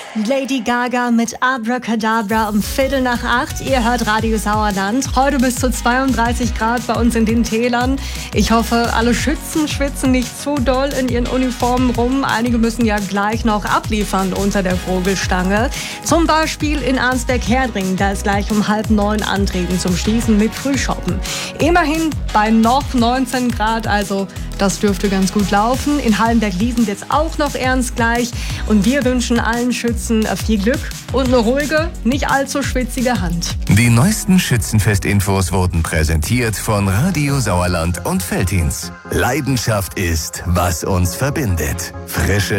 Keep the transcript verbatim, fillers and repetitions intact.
Lady Gaga mit Abracadabra um Viertel nach acht. Ihr hört Radio Sauerland. Heute bis zu zweiunddreißig Grad bei uns in den Tälern. Ich hoffe, alle Schützen schwitzen nicht zu doll in ihren Uniformen rum. Einige müssen ja gleich noch abliefern unter der Vogelstange. Zum Beispiel in Arnsberg-Herdringen. Da ist gleich um halb neun antreten zum Schließen mit Frühshoppen. Immerhin bei noch neunzehn Grad, also das dürfte ganz gut laufen. In Hallenberg-Liesen wird es auch noch ernst gleich. Und wir wünschen allen Schützen viel Glück und eine ruhige, nicht allzu schwitzige Hand. Die neuesten Schützenfest-Infos wurden präsentiert von Radio Sauerland und Veltins. Leidenschaft ist, was uns verbindet. Frische